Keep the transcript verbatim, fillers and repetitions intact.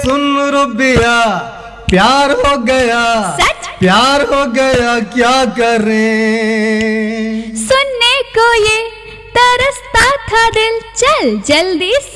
सुन रुबिया, प्यार हो गया, सच? प्यार हो गया, क्या करें। सुनने को ये तरसता था दिल, चल जल्दी